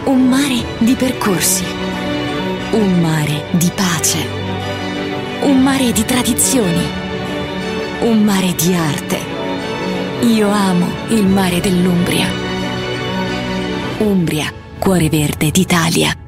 Un mare di percorsi, un mare di pace, un mare di tradizioni, un mare di arte. Io amo il mare dell'Umbria. Umbria, cuore verde d'Italia.